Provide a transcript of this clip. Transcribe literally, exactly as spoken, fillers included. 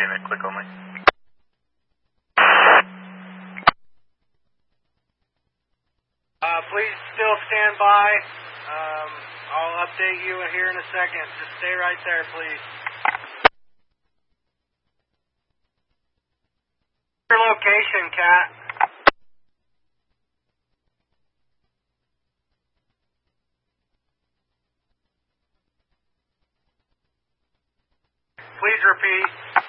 J M A, click only. Uh, please still stand by. Um, I'll update you here in a second. Just stay right there, please. Your location, Cat. Please repeat.